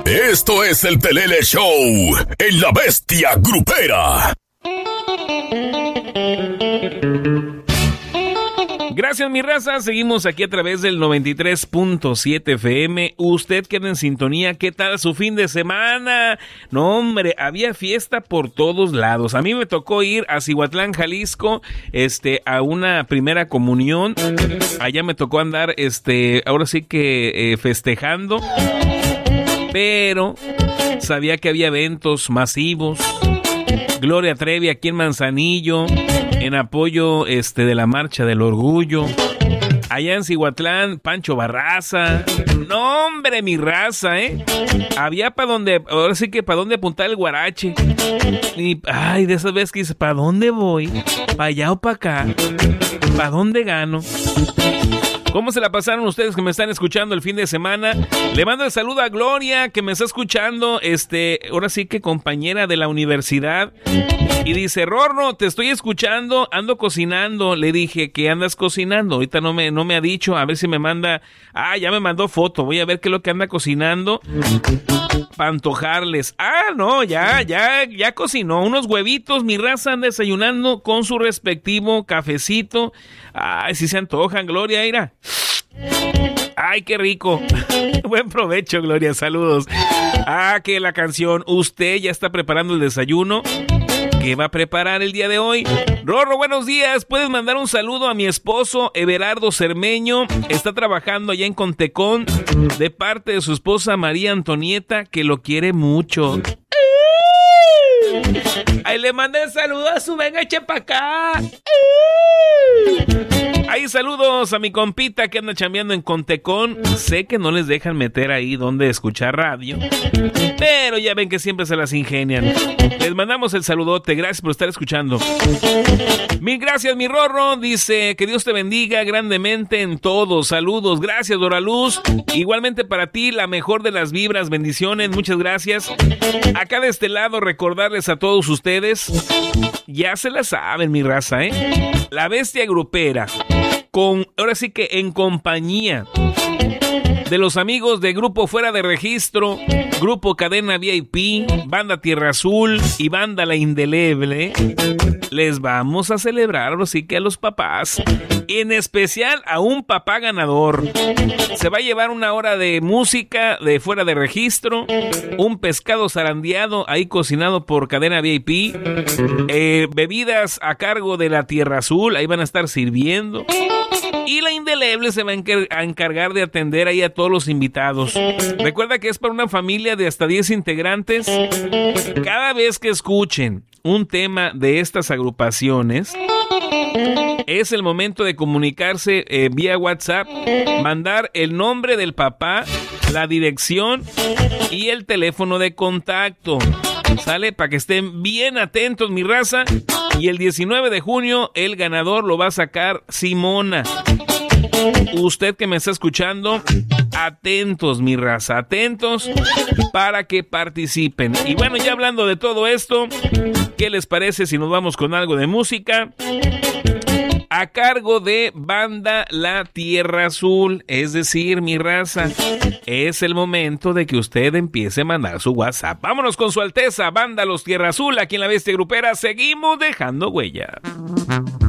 Esto es el Pelele Show en La Bestia Grupera. Gracias, mi raza. Seguimos aquí a través del 93.7 FM. Usted queda en sintonía. ¿Qué tal su fin de semana? No, hombre, había fiesta por todos lados. A mí me tocó ir a Cihuatlán, Jalisco, a una primera comunión. Allá me tocó andar, ahora sí que festejando. Pero sabía que había eventos masivos. Gloria Trevi aquí en Manzanillo, en apoyo de la Marcha del Orgullo. Allá en Cihuatlán, Pancho Barraza. No, hombre, mi raza, había para donde, ahora sí que para dónde apuntar el guarache. Y, de esas veces que dices, ¿para dónde voy? ¿Para allá o para acá? ¿Para dónde gano? ¿Cómo se la pasaron ustedes que me están escuchando el fin de semana? Le mando el saludo a Gloria, que me está escuchando, ahora sí que compañera de la universidad. Y dice, Rorro, te estoy escuchando, ando cocinando. Le dije, ¿qué andas cocinando? Ahorita no me ha dicho, a ver si me manda. Ya me mandó foto, voy a ver qué es lo que anda cocinando para antojarles. No, ya cocinó unos huevitos, mi raza anda desayunando con su respectivo cafecito. Si se antojan, Gloria, mira. Ay, qué rico. Buen provecho, Gloria, saludos. Que la canción, usted ya está preparando el desayuno. ¿Qué va a preparar el día de hoy? Rorro, buenos días. Puedes mandar un saludo a mi esposo Everardo Cermeño. Está trabajando allá en Contecón, de parte de su esposa María Antonieta, que lo quiere mucho. Ahí le mandé el saludo a su venga, eche pa' acá. Ahí saludos a mi compita que anda chambeando en Contecón. Sé que no les dejan meter ahí donde escuchar radio, pero ya ven que siempre se las ingenian. Les mandamos el saludote, gracias por estar escuchando. Mil gracias, mi Rorro. Dice, que Dios te bendiga grandemente en todo. Saludos, gracias, Dora Luz. Igualmente para ti, la mejor de las vibras, bendiciones, muchas gracias. Acá de este lado, recordarles a todos ustedes, ya se la saben, mi raza, La Bestia Grupera, ahora sí que en compañía de los amigos de Grupo Fuera de Registro, Grupo Cadena VIP, Banda Tierra Azul y Banda La Indeleble, les vamos a celebrar, ahora sí que a los papás, en especial a un papá ganador. Se va a llevar una hora de música de Fuera de Registro, un pescado zarandeado ahí cocinado por Cadena VIP, bebidas a cargo de la Tierra Azul, ahí van a estar sirviendo. Y la Indeleble se va a encargar de atender ahí a todos los invitados. Recuerda que es para una familia de hasta 10 integrantes. Cada vez que escuchen un tema de estas agrupaciones, es el momento de comunicarse vía WhatsApp, mandar el nombre del papá, la dirección y el teléfono de contacto. ¿Sale? Para que estén bien atentos, mi raza. Y el 19 de junio el ganador lo va a sacar Simona. Usted que me está escuchando, atentos, mi raza, atentos para que participen. Y bueno, ya hablando de todo esto, ¿qué les parece si nos vamos con algo de música? A cargo de Banda La Tierra Azul, es decir, mi raza, es el momento de que usted empiece a mandar su WhatsApp. Vámonos con Su Alteza, Banda Los Tierra Azul, aquí en La Bestia Grupera, seguimos dejando huella.